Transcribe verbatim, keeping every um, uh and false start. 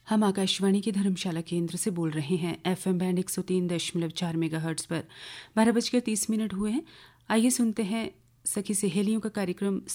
हम आकाशवाणी के धर्मशाला केंद्र से बोल रहे हैं। एफएम बैंड एक सौ तीन दशमलव चार मेगाहर्ट्ज पर बारह बजकर तीस मिनट हुए हैं। आइए सुनते हैं सखी सहेलियों का कार्यक्रम